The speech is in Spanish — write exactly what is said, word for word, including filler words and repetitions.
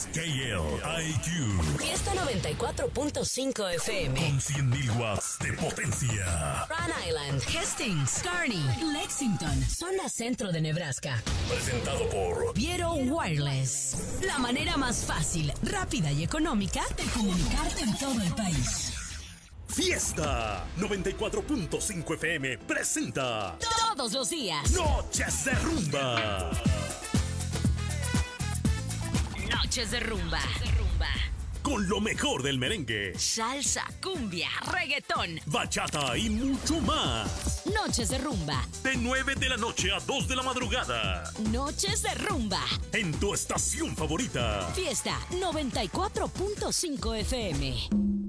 K L I Q. Fiesta noventa y cuatro punto cinco F M. Con cien mil watts de potencia. Rhode Island, Hastings, Kearney, Lexington, zona centro de Nebraska. Presentado por Viero Wireless. La manera más fácil, rápida y económica de comunicarte en todo el país. Fiesta noventa y cuatro punto cinco F M presenta Todos los días Noches de Rumba. Noches de rumba. Con lo mejor del merengue, Salsa, cumbia, reggaetón, bachata y mucho más. Noches de rumba. De nueve de la noche a dos de la madrugada. Noches de rumba. En tu estación favorita. Fiesta noventa y cuatro punto cinco F M.